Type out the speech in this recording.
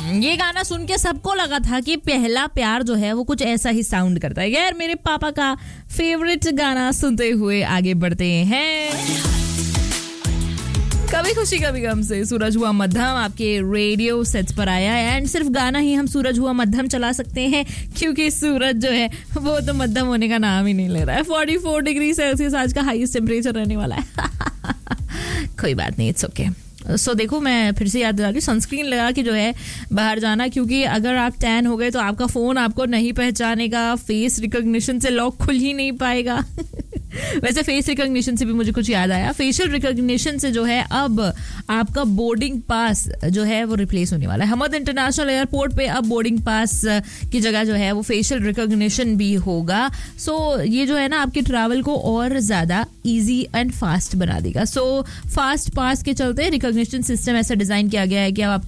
ये गाना सुन के सबको लगा था कि पहला प्यार जो है वो कुछ ऐसा ही साउंड करता है। यार मेरे पापा का फेवरेट गाना सुनते हुए आगे बढ़ते हैं। कभी खुशी कभी गम से सूरज हुआ मध्यम आपके रेडियो सेट्स पर आया है। एंड सिर्फ गाना ही हम सूरज हुआ मध्यम चला सकते हैं, क्योंकि सूरज जो है वो तो मध्यम होने का नाम ही नहीं ले रहा है। 44 डिग्री सेल्सियस आज का हाईएस्ट टेम्परेचर रहने वाला है। कोई बात नहीं, इट्स ओके। सो देखो, मैं फिर से याद दिला रही हूँ, सनस्क्रीन लगा के जो है बाहर जाना, क्योंकि अगर आप टैन हो गए तो आपका फोन आपको नहीं पहचानेगा, फेस रिकॉग्निशन से लॉक खुल ही नहीं पाएगा। वैसे फेस रिकॉग्निशन से भी मुझे कुछ याद आया, फेशियल रिकॉग्निशन से जो है अब आपका बोर्डिंग पास जो है वो रिप्लेस होने वाला है। हमद इंटरनेशनल एयरपोर्ट पे अब बोर्डिंग पास की जगह जो है वो फेशियल रिकॉग्निशन भी होगा। सो ये जो है ना आपके ट्रैवल को और ज़्यादा इजी एंड फास्ट बना देगा। सो फास्ट पास के चलते रिकॉग्निशन सिस्टम ऐसा डिज़ाइन किया गया है कि अब